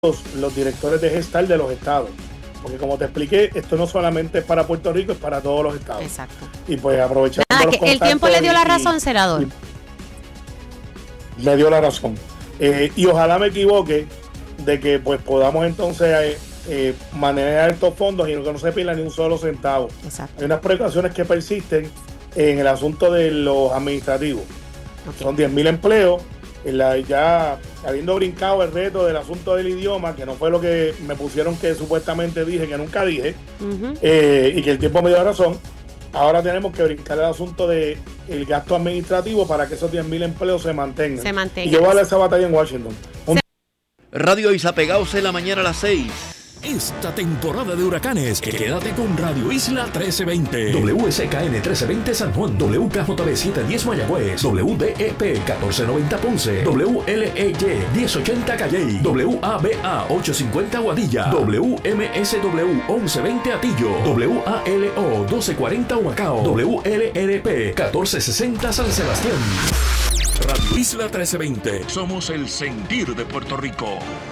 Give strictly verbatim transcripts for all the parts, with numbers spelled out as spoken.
los, los directores de gestal de los estados. Porque como te expliqué, esto no solamente es para Puerto Rico, es para todos los estados. Exacto. Y pues aprovechando Nada, los que el tiempo le dio la razón, y, senador. Y me dio la razón. Eh, y ojalá me equivoque de que pues podamos entonces eh, eh, manejar estos fondos y que no se pierda ni un solo centavo. Exacto. Hay unas precauciones que persisten en el asunto de los administrativos. Okay. Son diez mil empleos. En la, ya habiendo brincado el reto del asunto del idioma, que no fue lo que me pusieron que supuestamente dije, que nunca dije, uh-huh. eh, y que el tiempo me dio razón, ahora tenemos que brincar el asunto del gasto administrativo para que esos diez mil empleos se mantengan. Se mantengan. Y yo voy a dar esa batalla en Washington. Un... Radio Isla Pegados en la mañana a las seis. Esta temporada de huracanes, quédate con Radio Isla trece veinte. W S K N trece veinte San Juan, W K J B setecientos diez Mayagüez, W D E P catorce noventa Ponce, W L E Y diez ochenta Calley, W A B A ochocientos cincuenta Aguadilla, W M S W once veinte Atillo, W A L O doce cuarenta Humacao, W L R P catorce sesenta San Sebastián. Radio Isla trece veinte. Somos el sentir de Puerto Rico.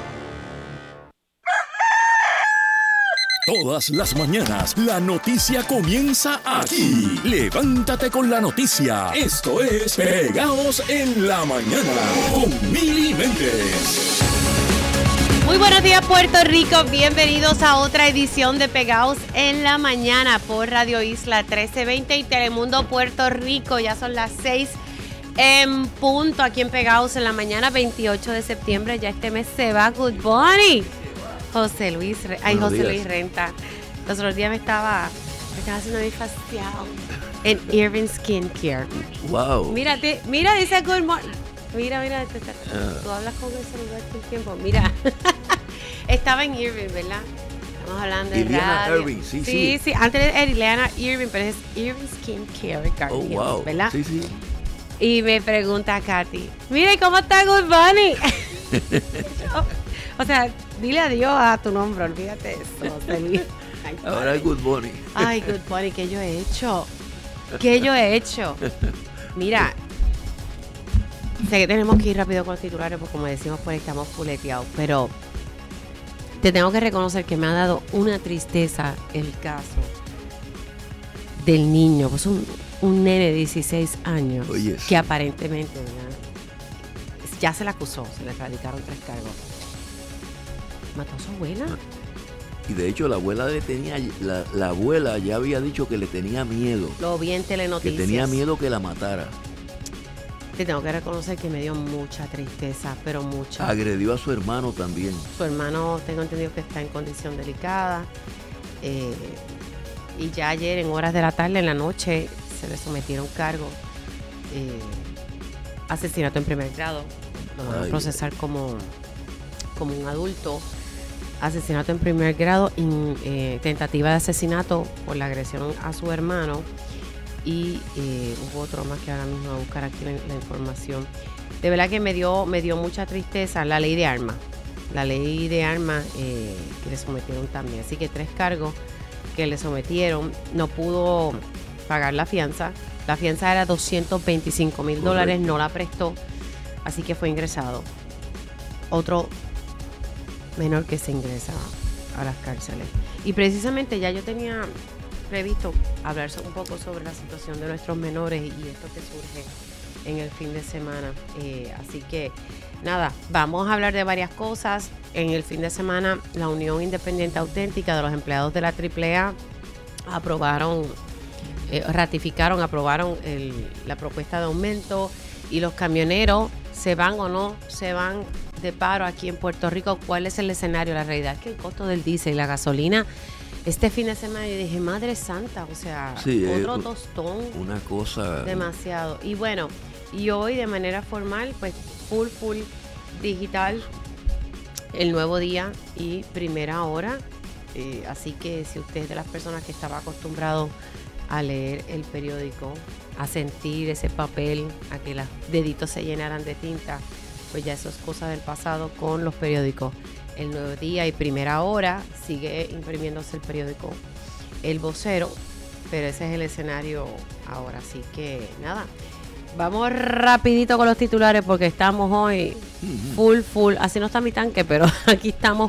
Todas las mañanas, la noticia comienza aquí. Levántate con la noticia. Esto es Pegados en la Mañana con Mili Méndez. Muy buenos días, Puerto Rico. Bienvenidos a otra edición de Pegados en la Mañana por Radio Isla trece veinte y Telemundo Puerto Rico. Ya son las seis en punto aquí en Pegados en la Mañana, veintiocho de septiembre. Ya este mes se va. Good morning. José Luis, ay, Buenos José días. Luis Renta. Los otros días me estaba, me estaba haciendo mi facial en Irving Skincare. Wow. Mírate, mira, dice good morning. Mira, mira, te, te, uh. tú hablas con el celular todo el tiempo. Mira, estaba en Irving, ¿verdad? Estamos hablando de Iliana radio. Irving, sí, sí. Sí, sí, antes era Iliana Irving, pero es Irving Skincare, oh, wow. ¿verdad? Sí, sí. Y me pregunta a Katy, mira, ¿cómo está Good Bunny? O sea, dile adiós a tu nombre, olvídate de eso. Ay, ahora es Good Bunny. Ay, Good Bunny, ¿qué yo he hecho? ¿Qué yo he hecho? Mira, sé que tenemos que ir rápido con los titulares, porque como decimos, pues estamos fuleteados, pero te tengo que reconocer que me ha dado una tristeza el caso del niño, pues un, un nene de dieciséis años, oh, yes. que aparentemente, ¿verdad? Ya se le acusó, se le radicaron tres cargos. Mató a su abuela. Y de hecho la abuela le tenía, la, la abuela ya había dicho que le tenía miedo. Lo vi en Telenoticias. Que tenía miedo que la matara. Te tengo que reconocer que me dio mucha tristeza, pero mucha. Agredió a su hermano también. Su hermano, tengo entendido que está en condición delicada. Eh, y ya ayer, en horas de la tarde, en la noche, se le sometieron cargos. Eh, asesinato en primer grado. Lo van a procesar como, como un adulto. Asesinato en primer grado, in, eh, tentativa de asesinato por la agresión a su hermano y eh, hubo otro más que ahora mismo voy a buscar aquí la, la información. De verdad que me dio me dio mucha tristeza la ley de armas, la ley de armas eh, que le sometieron también, así que tres cargos que le sometieron. No pudo pagar la fianza, la fianza era doscientos veinticinco mil dólares, no la prestó, así que fue ingresado. Otro menor que se ingresa a las cárceles. Y precisamente ya yo tenía previsto hablar un poco sobre la situación de nuestros menores y esto que surge en el fin de semana. Eh, así que, nada, vamos a hablar de varias cosas. En el fin de semana, la Unión Independiente Auténtica de los Empleados de la triple A aprobaron, eh, ratificaron, aprobaron el, la propuesta de aumento y los camioneros se van o no se van de paro aquí en Puerto Rico. ¿Cuál es el escenario? La realidad es que el costo del diésel y la gasolina este fin de semana, yo dije, madre santa, o sea, sí, otro eh, tostón, una cosa demasiado. Y bueno, y hoy de manera formal, pues full, full digital, el Nuevo Día y Primera Hora. Eh, así que si usted es de las personas que estaba acostumbrado a leer el periódico, a sentir ese papel, a que los deditos se llenaran de tinta, pues ya eso es cosa del pasado con los periódicos. El Nuevo Día y Primera Hora, sigue imprimiéndose el periódico El Vocero, pero ese es el escenario ahora. Así que nada, Vamos rapidito con los titulares porque estamos hoy full, full. Así no está mi tanque, pero aquí estamos